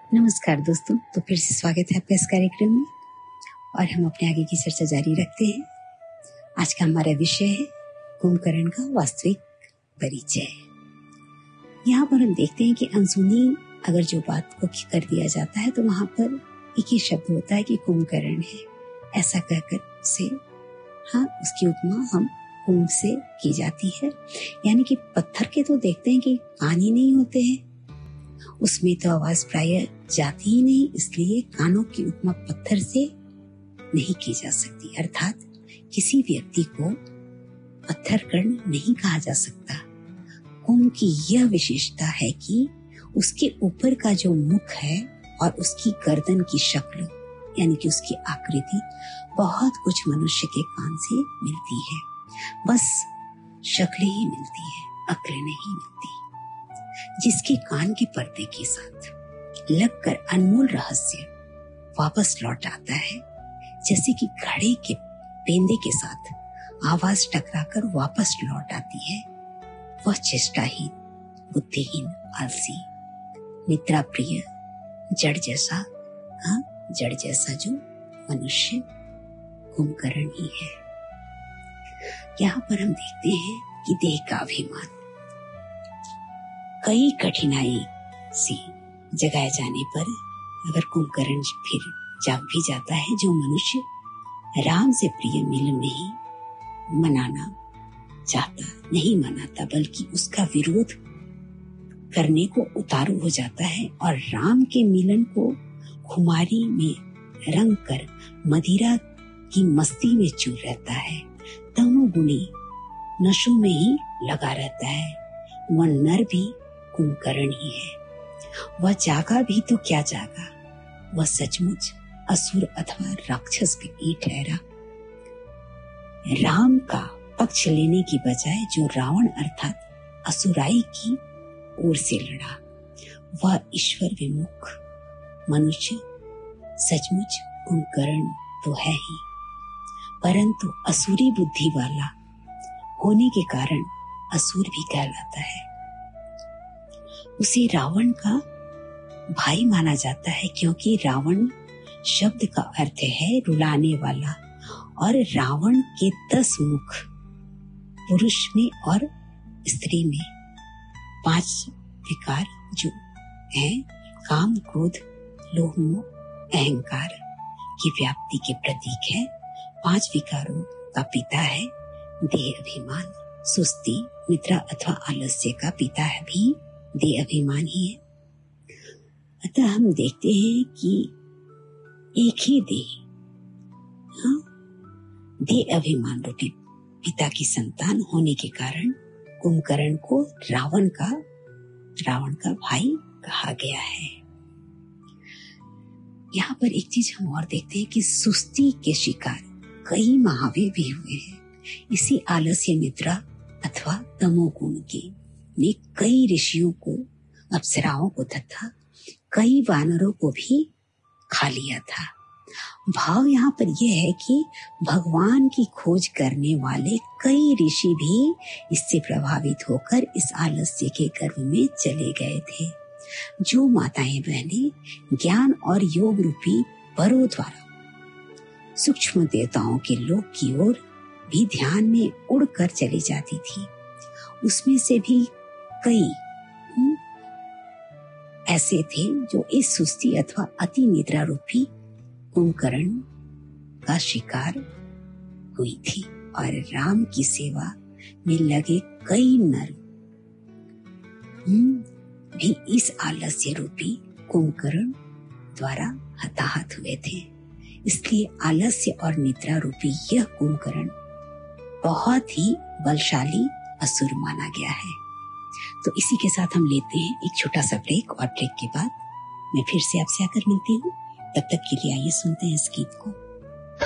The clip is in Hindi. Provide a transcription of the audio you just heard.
नमस्कार दोस्तों, तो फिर से स्वागत है आपका इस कार्यक्रम में और हम अपने आगे की चर्चा जारी रखते हैं। आज का हमारा विषय है कुंभकर्ण का वास्तविक परिचय। यहाँ पर हम देखते हैं कि अनसुनी अगर जो बात को कर दिया जाता है तो वहां पर एक ही शब्द होता है कि कुंभकर्ण है, ऐसा कहकर से उसकी उपमा हम कुंभ से की जाती है। यानी कि पत्थर के तो देखते हैं कि कान ही नहीं होते हैं, उसमें तो आवाज प्राय जाती ही नहीं, इसलिए कानों की उपमा पत्थर से नहीं की जा सकती। अर्थात किसी व्यक्ति को पत्थर कर्ण नहीं कहा जा सकता। कुंभ की यह विशेषता है कि उसके ऊपर का जो मुख है और उसकी गर्दन की शक्ल यानी कि उसकी आकृति बहुत कुछ मनुष्य के कान से मिलती है। बस शक्ल ही मिलती है, अक्ल नहीं मिलती। जिसके कान के पर्दे के साथ लगकर अनमोल रहस्य वापस लौट आता है, जैसे कि घड़े के पेंदे के साथ आवाज टकराकर वापस लौट आती है, वह चेष्टाहीन, बुद्धिहीन, आलसी, निद्रा प्रिय, जड़ जैसा जो मनुष्य कुंभकर्ण ही है। यहाँ पर हम देखते हैं कि देह का अभिमान कई कठिनाई से जगाए जाने पर अगर कुंभकर्ण फिर जाग भी जाता है, जो मनुष्य राम से प्रिय मिलन नहीं मनाना चाहता, नहीं मनाता, बल्कि उसका विरोध करने को उतारू हो जाता है और राम के मिलन को खुमारी में रंग कर मदिरा की मस्ती में चूर रहता है, तमोगुणी नशों में ही लगा रहता है, वह नर भी कुंभकर्ण ही है। वह जागा भी तो क्या जागा, वह सचमुच असुर अथवा राक्षस भी नहीं ठहरा। राम का पक्ष लेने की बजाय जो रावण अर्थात असुराई की ओर से लड़ा, वह ईश्वर विमुख मनुष्य सचमुच कुंभकर्ण तो है ही, परंतु असुरी बुद्धि वाला होने के कारण असुर भी कहलाता है। उसे रावण का भाई माना जाता है, क्योंकि रावण शब्द का अर्थ है रुलाने वाला, और रावण के 10 मुख पुरुष में और स्त्री में 5 विकार जो हैं, काम, क्रोध, लोभ, मोह, अहंकार की व्याप्ति के प्रतीक है। 5 विकारों का पिता है देह अभिमान, सुस्ती, निद्रा अथवा आलस्य का पिता है भी देह अभिमान ही है। अतः हम देखते हैं कि एक ही देह अभिमान रूपी पिता की संतान होने के कारण कुंभकर्ण को रावण का भाई कहा गया है। यहाँ पर एक चीज हम और देखते हैं कि सुस्ती के शिकार कई महावीर भी हुए हैं। इसी आलस्य, निद्रा अथवा तमोगुण के ने कई ऋषियों को, अप्सराओं को तथा कई वानरों को भी खा लिया था। भाव यहाँ पर यह है कि भगवान की खोज करने वाले कई ऋषि भी इससे प्रभावित होकर इस आलस्य के गर्भ में चले गए थे। जो माताएं बहनें ज्ञान और योग रूपी वरों द्वारा सूक्ष्म देवताओं के लोक की ओर भी ध्यान में उड़कर चली जाती थी, उसमें से भी कई ऐसे थे जो इस सुस्ती अथवा अति निद्रा रूपी कुंभकर्ण का शिकार हुई थी, और राम की सेवा में लगे कई नर भी इस आलस्य रूपी कुंभकर्ण द्वारा हताहत हुए थे। इसलिए आलस्य और निद्रा रूपी यह कुंभकर्ण बहुत ही बलशाली असुर माना गया है। तो इसी के साथ हम लेते हैं एक छोटा सा ब्रेक, और ब्रेक के बाद मैं फिर से आपसे आकर मिलती हूँ। तब तक के लिए आइए सुनते हैं इस गीत को।